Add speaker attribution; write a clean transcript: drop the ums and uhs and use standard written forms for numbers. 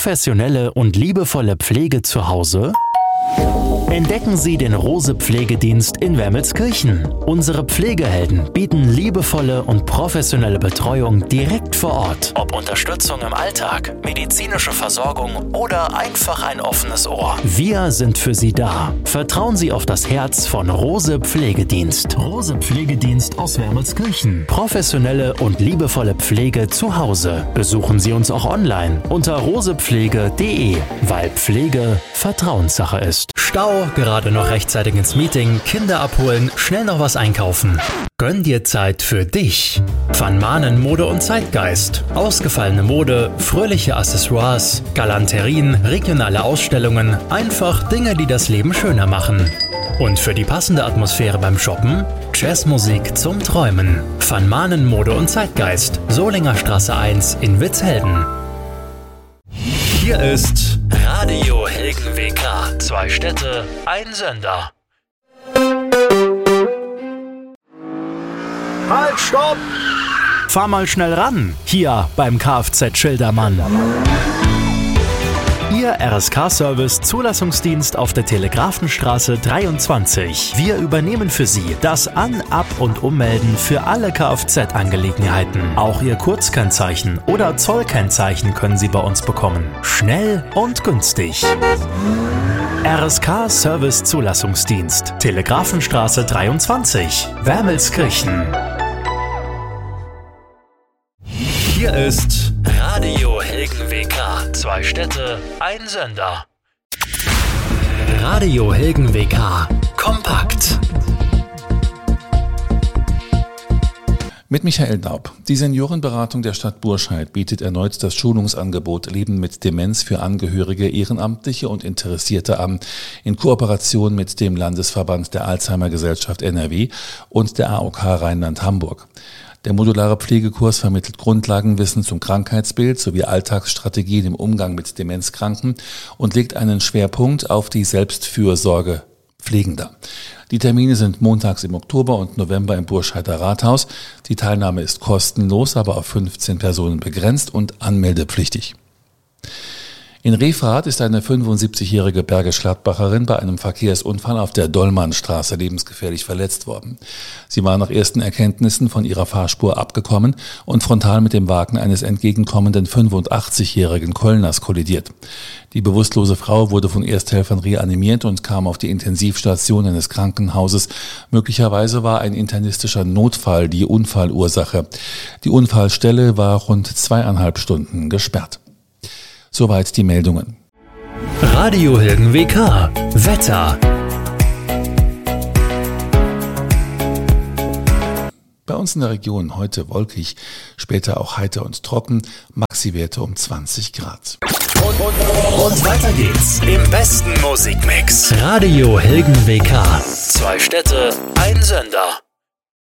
Speaker 1: professionelle und liebevolle Pflege zu Hause? Entdecken Sie den Rose Pflegedienst in Wermelskirchen. Unsere Pflegehelden bieten liebevolle und professionelle Betreuung direkt vor Ort. Ob Unterstützung im Alltag, medizinische Versorgung oder einfach ein offenes Ohr. Wir sind für Sie da. Vertrauen Sie auf das Herz von Rose Pflegedienst. Rose Pflegedienst aus Wermelskirchen. Professionelle und liebevolle Pflege zu Hause. Besuchen Sie uns auch online unter rosepflege.de, weil Pflege Vertrauenssache ist. Stau, gerade noch rechtzeitig ins Meeting, Kinder abholen, schnell noch was einkaufen. Gönn dir Zeit für dich. Van Maanen Mode und Zeitgeist. Ausgefallene Mode, fröhliche Accessoires, Galanterien, regionale Ausstellungen, einfach Dinge, die das Leben schöner machen. Und für die passende Atmosphäre beim Shoppen, Jazzmusik zum Träumen. Van Maanen Mode und Zeitgeist, Solinger Straße 1 in Witzhelden. Hier ist Radio Hilgen WK. 2 Städte, ein Sender.
Speaker 2: Halt, stopp!
Speaker 1: Fahr mal schnell ran, hier beim Kfz Schildermann. Ihr RSK-Service Zulassungsdienst auf der Telegrafenstraße 23. Wir übernehmen für Sie das An-, Ab- und Ummelden für alle Kfz-Angelegenheiten. Auch Ihr Kurzkennzeichen oder Zollkennzeichen können Sie bei uns bekommen. Schnell und günstig. RSK-Service Zulassungsdienst. Telegrafenstraße 23. Wermelskirchen. Hier ist Radio Hilgen WK. 2 Städte, ein Sender. Radio Hilgen WK. Kompakt.
Speaker 3: Mit Michael Daub. Die Seniorenberatung der Stadt Burscheid bietet erneut das Schulungsangebot Leben mit Demenz für Angehörige, Ehrenamtliche und Interessierte an, in Kooperation mit dem Landesverband der Alzheimer-Gesellschaft NRW und der AOK Rheinland-Hamburg. Der modulare Pflegekurs vermittelt Grundlagenwissen zum Krankheitsbild sowie Alltagsstrategien im Umgang mit Demenzkranken und legt einen Schwerpunkt auf die Selbstfürsorge Pflegender. Die Termine sind montags im Oktober und November im Burscheider Rathaus. Die Teilnahme ist kostenlos, aber auf 15 Personen begrenzt und anmeldepflichtig. In Refrath ist eine 75-jährige Bergisch-Gladbacherin bei einem Verkehrsunfall auf der Dollmannstraße lebensgefährlich verletzt worden. Sie war nach ersten Erkenntnissen von ihrer Fahrspur abgekommen und frontal mit dem Wagen eines entgegenkommenden 85-jährigen Kölners kollidiert. Die bewusstlose Frau wurde von Ersthelfern reanimiert und kam auf die Intensivstation eines Krankenhauses. Möglicherweise war ein internistischer Notfall die Unfallursache. Die Unfallstelle war rund 2,5 Stunden gesperrt. Soweit die Meldungen.
Speaker 1: Radio Hilgen WK. Wetter.
Speaker 3: Bei uns in der Region heute wolkig, später auch heiter und trocken, Maxi-Werte um 20 Grad.
Speaker 1: Und weiter geht's im besten Musikmix. Radio Hilgen WK. 2 Städte, ein Sender.